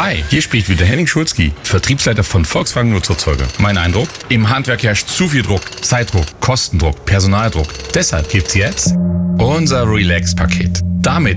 Hi, hier spricht wieder Henning Schulzki, Vertriebsleiter von Volkswagen Nutzfahrzeuge. Mein Eindruck? Im Handwerk herrscht zu viel Druck, Zeitdruck, Kostendruck, Personaldruck. Deshalb gibt's jetzt unser Relax-Paket. Damit